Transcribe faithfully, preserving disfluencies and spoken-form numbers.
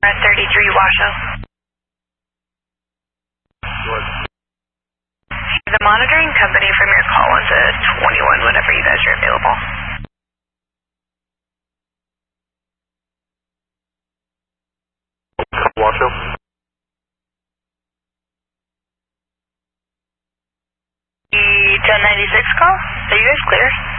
At thirty-three Washoe. What? The monitoring company from your call was a twenty-one whenever you guys are available. Washoe? The ten ninety-six call? Are you guys clear?